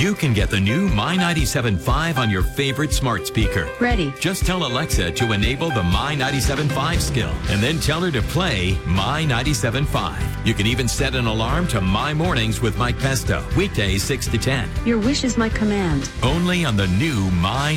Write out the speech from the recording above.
You can get the new My 97.5 on your favorite smart speaker. Ready. Just tell Alexa to enable the My 97.5 skill and then tell her to play My 97.5. You can even set an alarm to My Mornings with Mike Pesto, weekdays 6 to 10. Your wish is my command. Only on the new My